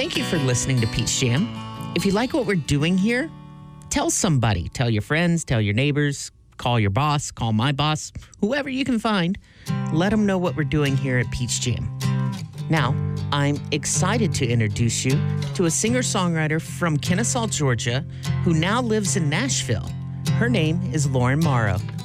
Thank you for listening to Peach Jam. If you like what we're doing here, tell somebody. Tell your friends, tell your neighbors, call your boss, call my boss, whoever you can find. Let them know what we're doing here at Peach Jam. Now, I'm excited to introduce you to a singer-songwriter from Kennesaw, Georgia, who now lives in Nashville. Her name is Lauren Morrow.